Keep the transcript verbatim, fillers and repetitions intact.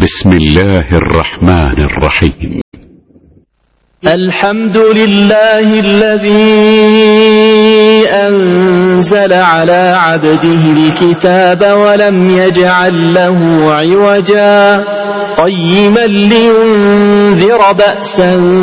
بسم الله الرحمن الرحيم. الحمد لله الذي أنزل على عبده الكتاب ولم يجعل له عوجا قيما لينذر بأسا